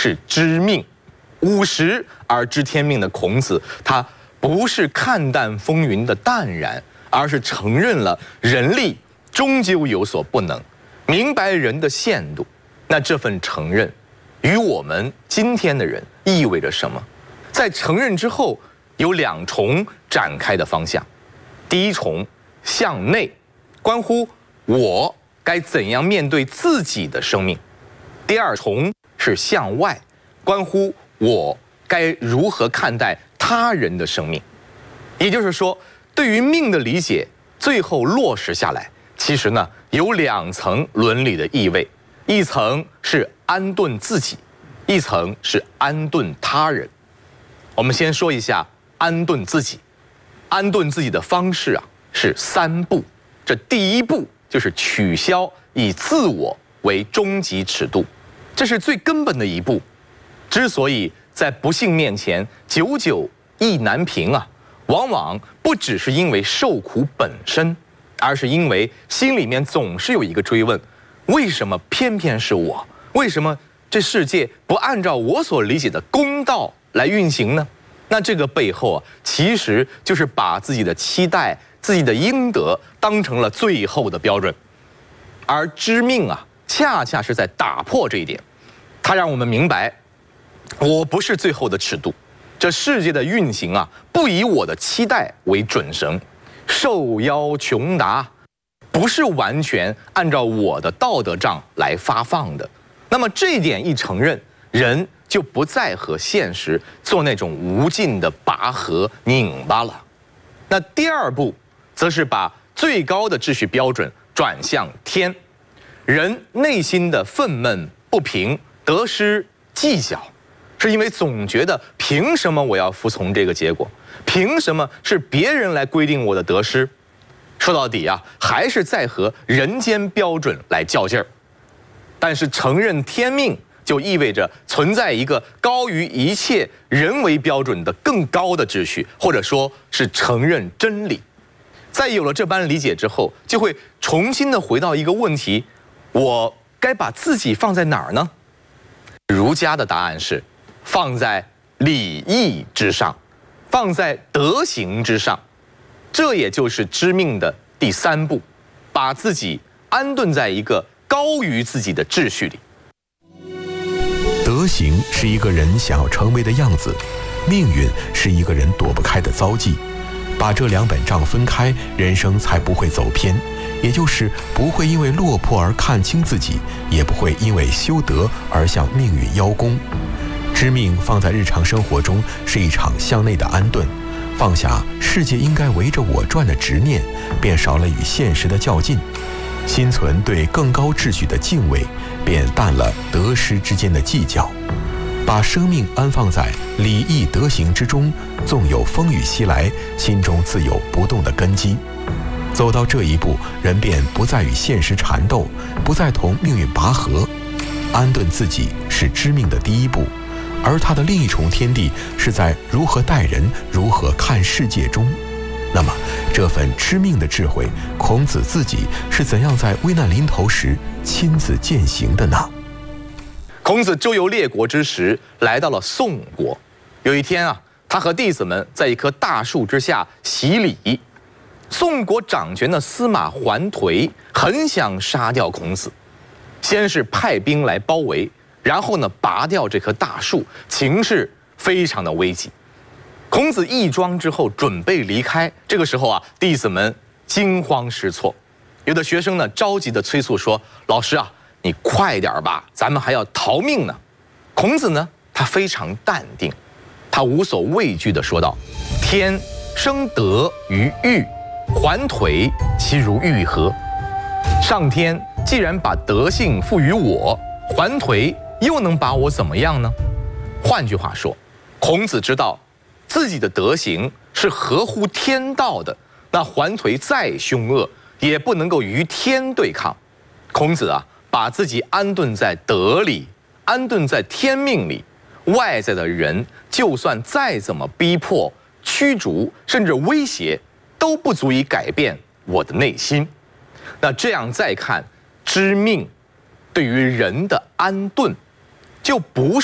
是知命。50而知天命的孔子，他不是看淡风云的淡然，而是承认了人力终究有所不能，明白人的限度。那这份承认，与我们今天的人意味着什么？在承认之后，有2重展开的方向。第一重向内，关乎我该怎样面对自己的生命；第2重是向外，关乎我该如何看待他人的生命。也就是说，对于命的理解，最后落实下来，其实呢有2层伦理的意味，一层是安顿自己，一层是安顿他人。我们先说一下安顿自己。安顿自己的方式啊是3步。这第1步就是取消以自我为终极尺度，这是最根本的一步。之所以在不幸面前久久意难平啊，往往不只是因为受苦本身，而是因为心里面总是有一个追问：为什么偏偏是我？为什么这世界不按照我所理解的公道来运行呢？那这个背后啊，其实就是把自己的期待、自己的应得当成了最后的标准。而知命啊，恰恰是在打破这一点，它让我们明白，我不是最后的尺度，这世界的运行啊，不以我的期待为准绳，受邀穷达，不是完全按照我的道德账来发放的。那么这一点一承认，人就不再和现实做那种无尽的拔河拧巴了。那第2步，则是把最高的秩序标准转向天。人内心的愤懑不平、得失计较，是因为总觉得凭什么我要服从这个结果？凭什么是别人来规定我的得失？说到底啊，还是在和人间标准来较劲儿。但是承认天命，就意味着存在一个高于一切人为标准的更高的秩序，或者说是承认真理。在有了这般理解之后，就会重新的回到一个问题：我该把自己放在哪儿呢？儒家的答案是放在礼义之上，放在德行之上。这也就是知命的第3步，把自己安顿在一个高于自己的秩序里。 德行是一个人想要成为的样子，命运是一个人躲不开的遭际。把这2本账分开，人生才不会走偏，也就是不会因为落魄而看清自己，也不会因为修德而向命运邀功。知命放在日常生活中是一场向内的安顿，放下世界应该围着我转的执念，便少了与现实的较劲，心存对更高秩序的敬畏，便淡了得失之间的计较。把生命安放在礼义德行之中，纵有风雨袭来，心中自有不动的根基。走到这一步，人便不再与现实缠斗，不再同命运拔河。安顿自己是知命的第1步，而它的另一重天地是在如何待人、如何看世界中。那么这份知命的智慧，孔子自己是怎样在危难临头时亲自践行的呢？ 孔子周游列国之时，来到了宋国。有一天啊，他和弟子们在一棵大树之下洗礼。宋国掌权的司马桓颓很想杀掉孔子，先是派兵来包围，然后呢拔掉这棵大树，情势非常的危急。孔子义庄之后准备离开，这个时候啊，弟子们惊慌失措，有的学生呢着急地催促说：“老师啊，你快点吧，咱们还要逃命呢。”孔子呢，他非常淡定，他无所畏惧地说道：“天生德于欲，桓颓其如欲何？上天既然把德性赋予我，桓颓又能把我怎么样呢？”换句话说，孔子知道自己的德行是合乎天道的，那桓颓再凶恶，也不能够与天对抗。孔子啊，把自己安顿在德里，安顿在天命里，外在的人就算再怎么逼迫、驱逐，甚至威胁，都不足以改变我的内心。那这样再看，知命对于人的安顿，就不是